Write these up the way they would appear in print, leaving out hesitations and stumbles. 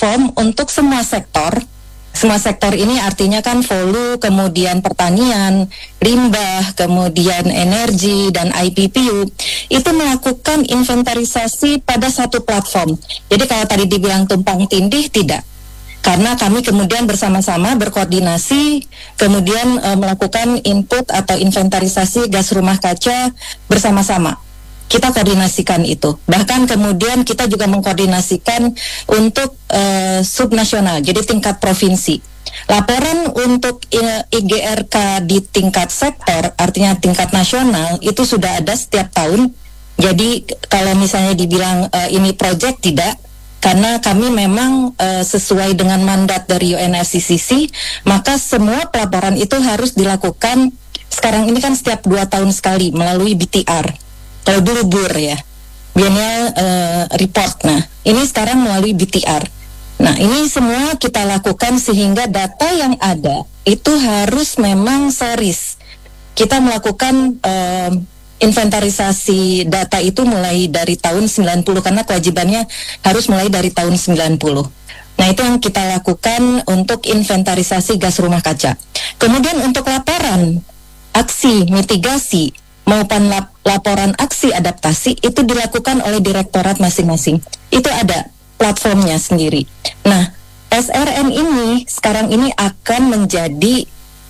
platform untuk semua sektor. Semua sektor ini artinya kan hulu, kemudian pertanian, limbah, kemudian energi, dan IPPU, itu melakukan inventarisasi pada satu platform. Jadi kalau tadi dibilang tumpang tindih, tidak. Karena kami kemudian bersama-sama berkoordinasi, kemudian melakukan input atau inventarisasi gas rumah kaca bersama-sama. Kita koordinasikan itu. Bahkan kemudian kita juga mengkoordinasikan untuk subnasional, jadi tingkat provinsi. Laporan untuk IGRK di tingkat sektor, artinya tingkat nasional, itu sudah ada setiap tahun. Jadi kalau misalnya dibilang ini project, tidak. Karena kami memang sesuai dengan mandat dari UNFCCC, maka semua pelaporan itu harus dilakukan, sekarang ini kan setiap 2 tahun sekali melalui BTR. Kalau dulu BUR ya, Biennial Report. Nah, ini sekarang melalui BTR. Nah, ini semua kita lakukan sehingga data yang ada itu harus memang seris. Kita melakukan inventarisasi data itu mulai dari tahun 90, karena kewajibannya harus mulai dari tahun 90. Nah, itu yang kita lakukan untuk inventarisasi gas rumah kaca. Kemudian untuk laporan aksi mitigasi maupun laporan aksi adaptasi itu dilakukan oleh direktorat masing-masing. Itu ada platformnya sendiri. Nah, SRN ini sekarang ini akan menjadi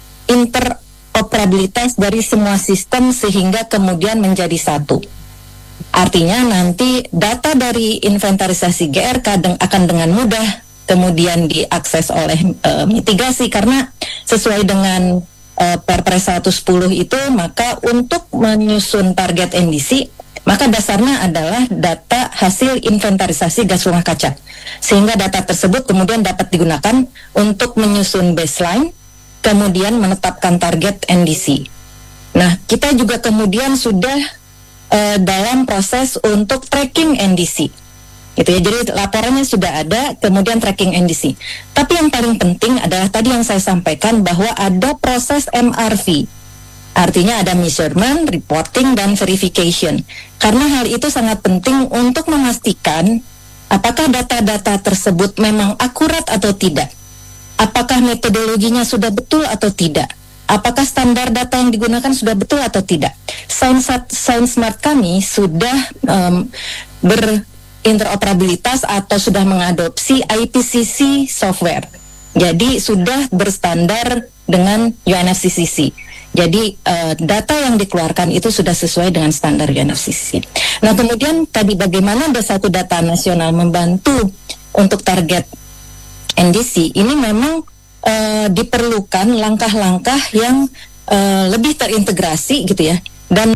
interoperabilitas dari semua sistem sehingga kemudian menjadi satu. Artinya nanti data dari inventarisasi GRK akan dengan mudah kemudian diakses oleh mitigasi, karena sesuai dengan Perpres 110 itu, maka untuk menyusun target NDC, maka dasarnya adalah data hasil inventarisasi gas rumah kaca. Sehingga data tersebut kemudian dapat digunakan untuk menyusun baseline, kemudian menetapkan target NDC. Nah, kita juga kemudian sudah dalam proses untuk tracking NDC. Gitu ya, jadi laporannya sudah ada, kemudian tracking NDC. Tapi yang paling penting adalah tadi yang saya sampaikan bahwa ada proses MRV. Artinya ada measurement, reporting, dan verification. Karena hal itu sangat penting untuk memastikan apakah data-data tersebut memang akurat atau tidak. Apakah metodologinya sudah betul atau tidak. Apakah standar data yang digunakan sudah betul atau tidak. ScienceSmart kami sudah interoperabilitas atau sudah mengadopsi IPCC software. Jadi sudah berstandar dengan UNFCCC. Jadi data yang dikeluarkan itu sudah sesuai dengan standar UNFCCC. Nah, kemudian tadi bagaimana ada satu data nasional membantu untuk target NDC, ini memang diperlukan langkah-langkah yang lebih terintegrasi gitu ya, dan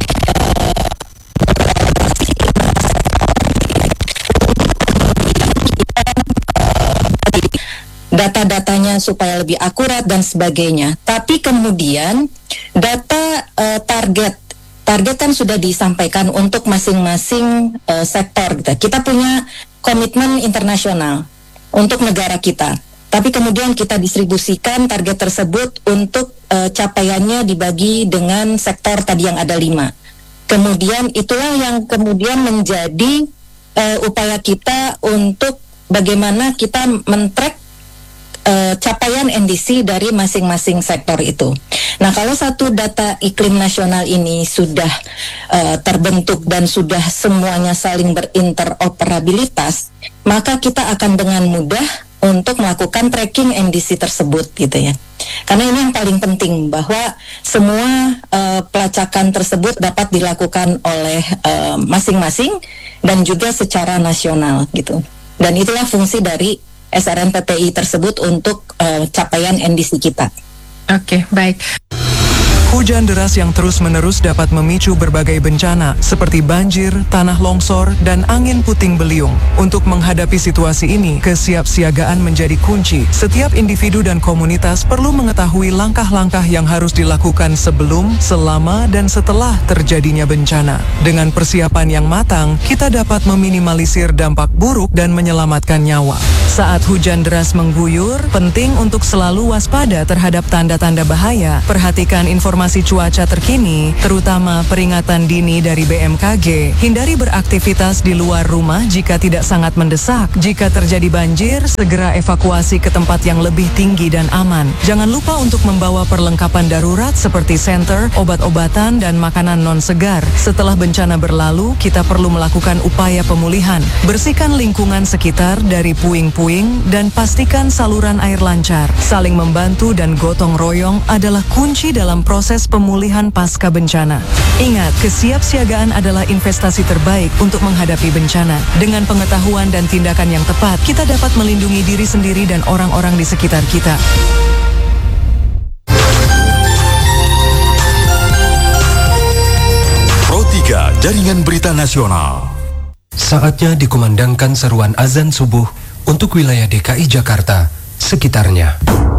data-datanya supaya lebih akurat dan sebagainya. Tapi kemudian data target kan sudah disampaikan untuk masing-masing sektor gitu. Kita punya komitmen internasional untuk negara kita. Tapi kemudian kita distribusikan target tersebut untuk capaiannya dibagi dengan sektor tadi yang ada 5. Kemudian itulah yang kemudian menjadi upaya kita untuk bagaimana kita men-track capaian NDC dari masing-masing sektor itu. Nah, kalau satu data iklim nasional ini sudah terbentuk dan sudah semuanya saling berinteroperabilitas, maka kita akan dengan mudah untuk melakukan tracking NDC tersebut gitu ya. Karena ini yang paling penting, bahwa semua pelacakan tersebut dapat dilakukan oleh masing-masing dan juga secara nasional gitu. Dan itulah fungsi dari SRNPPI tersebut untuk capaian NDC kita. Oke, baik. Hujan deras yang terus-menerus dapat memicu berbagai bencana seperti banjir, tanah longsor, dan angin puting beliung. Untuk menghadapi situasi ini, kesiapsiagaan menjadi kunci. Setiap individu dan komunitas perlu mengetahui langkah-langkah yang harus dilakukan sebelum, selama, dan setelah terjadinya bencana. Dengan persiapan yang matang, kita dapat meminimalisir dampak buruk dan menyelamatkan nyawa. Saat hujan deras mengguyur, penting untuk selalu waspada terhadap tanda-tanda bahaya. Perhatikan informasi informasi cuaca terkini, terutama peringatan dini dari BMKG. Hindari beraktivitas di luar rumah jika tidak sangat mendesak. Jika terjadi banjir, segera evakuasi ke tempat yang lebih tinggi dan aman. Jangan lupa untuk membawa perlengkapan darurat seperti senter, obat-obatan, dan makanan non-segar. Setelah bencana berlalu, kita perlu melakukan upaya pemulihan. Bersihkan lingkungan sekitar dari puing-puing dan pastikan saluran air lancar. Saling membantu dan gotong royong adalah kunci dalam proses pemulihan pasca bencana. Ingat, kesiapsiagaan adalah investasi terbaik untuk menghadapi bencana. Dengan pengetahuan dan tindakan yang tepat, kita dapat melindungi diri sendiri dan orang-orang di sekitar kita. Pro 3 Jaringan Berita Nasional. Saatnya dikumandangkan seruan azan subuh untuk wilayah DKI Jakarta sekitarnya.